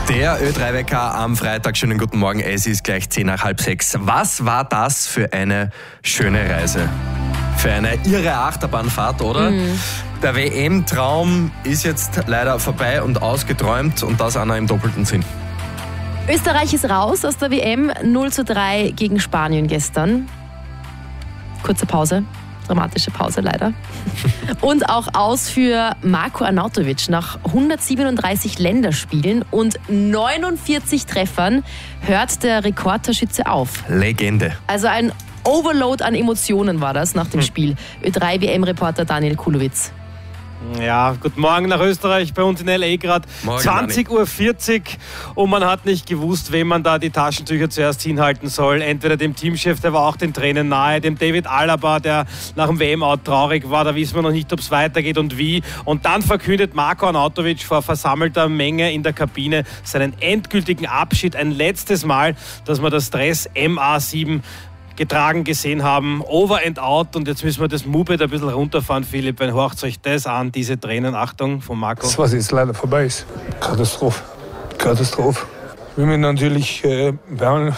Der Ö3-Wecker am Freitag. Schönen guten Morgen. Es ist gleich 6:10. Was war das für eine schöne Reise? Für eine irre Achterbahnfahrt, oder? Der WM-Traum ist jetzt leider vorbei und ausgeträumt und das auch noch im doppelten Sinn. Österreich ist raus aus der WM. 0:3 gegen Spanien gestern. Kurze Pause. Dramatische Pause leider. Und auch aus für Marko Arnautovic. Nach 137 Länderspielen und 49 Treffern hört der Rekordtorschütze auf. Legende. Also ein Overload an Emotionen war das nach dem Spiel. Ö3-WM-Reporter Daniel Kulowitz. Ja, guten Morgen nach Österreich, bei uns in L.A. gerade 20:40 Uhr und man hat nicht gewusst, wem man da die Taschentücher zuerst hinhalten soll. Entweder dem Teamchef, der war auch den Tränen nahe, dem David Alaba, der nach dem WM-Out traurig war, da wissen wir noch nicht, ob es weitergeht und wie. Und dann verkündet Marko Arnautovic vor versammelter Menge in der Kabine seinen endgültigen Abschied. Ein letztes Mal, dass wir das Dress MA7 getragen gesehen haben, over and out, und jetzt müssen wir das Moped ein bisschen runterfahren, Philipp. Wenn horcht euch das an, diese Tränen, Achtung, von Marco. Das, was jetzt leider vorbei ist, Katastrophe. Katastrophe. Wir müssen natürlich behandeln.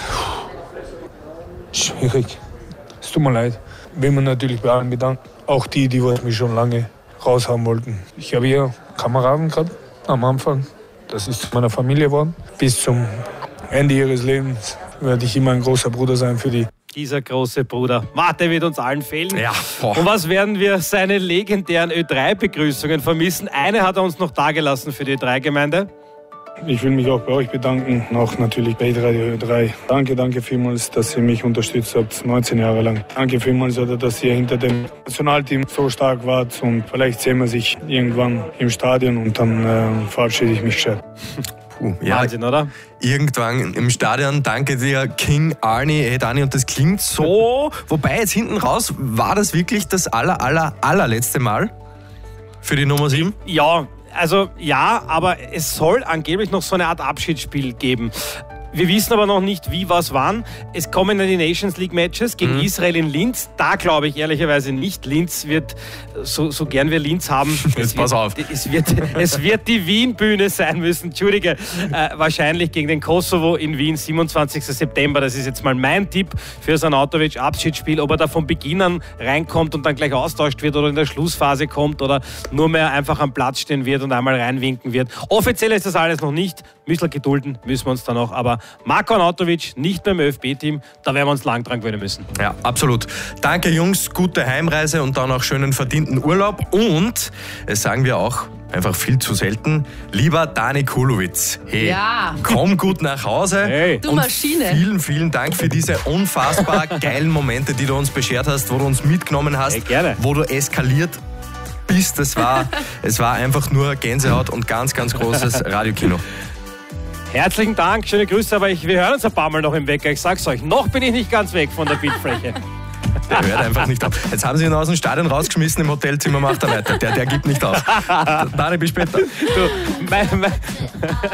Schwierig. Es tut mir leid. Wir müssen natürlich bei allen bedanken. Auch die mich schon lange raushaben wollten. Ich habe hier Kameraden gehabt am Anfang. Das ist zu meiner Familie geworden. Bis zum Ende ihres Lebens werde ich immer ein großer Bruder sein für die. Dieser große Bruder. Der wird uns allen fehlen. Ja, und was werden wir seine legendären Ö3-Begrüßungen vermissen? Eine hat er uns noch dagelassen für die Ö3-Gemeinde. Ich will mich auch bei euch bedanken, auch natürlich bei Radio Ö3. Danke vielmals, dass ihr mich unterstützt habt, 19 Jahre lang. Danke vielmals, dass ihr hinter dem Nationalteam so stark wart, und vielleicht sehen wir sich irgendwann im Stadion und dann verabschiede ich mich schön. Ja, Wahnsinn, oder? Irgendwann im Stadion. Danke dir, King Arnie. Hey Dani, und das klingt so, wobei jetzt hinten raus, war das wirklich das allerletzte Mal für die Nummer 7? Ja, aber es soll angeblich noch so eine Art Abschiedsspiel geben. Wir wissen aber noch nicht, wie, was, wann. Es kommen ja die Nations League Matches gegen Israel in Linz. Da glaube ich ehrlicherweise nicht. Linz wird, so gern wir Linz haben. Jetzt pass auf. Es wird die Wien-Bühne sein müssen. Entschuldige. Wahrscheinlich gegen den Kosovo in Wien, 27. September. Das ist jetzt mal mein Tipp für das Arnautovic Abschiedsspiel. Ob er da von Beginn an reinkommt und dann gleich austauscht wird oder in der Schlussphase kommt oder nur mehr einfach am Platz stehen wird und einmal reinwinken wird. Offiziell ist das alles noch nicht. Müssen wir gedulden, müssen wir uns da noch. Aber Marko Arnautovic nicht beim ÖFB-Team, da werden wir uns lang dran gewöhnen müssen. Ja, absolut. Danke Jungs, gute Heimreise und dann auch schönen verdienten Urlaub. Und, das sagen wir auch einfach viel zu selten, lieber Dani Kulowitz, hey, Ja. komm gut nach Hause. Hey. Du Und Maschine. vielen Dank für diese unfassbar geilen Momente, die du uns beschert hast, wo du uns mitgenommen hast, Hey, gerne. wo du eskaliert bist. Es war einfach nur Gänsehaut und ganz großes Radiokino. Herzlichen Dank, schöne Grüße, aber wir hören uns ein paar Mal noch im Wecker. Ich sag's euch, noch bin ich nicht ganz weg von der Bildfläche. Der hört einfach nicht auf. Jetzt haben sie ihn aus dem Stadion rausgeschmissen, im Hotelzimmer macht er weiter. Der gibt nicht auf. Dani, bis später. Du,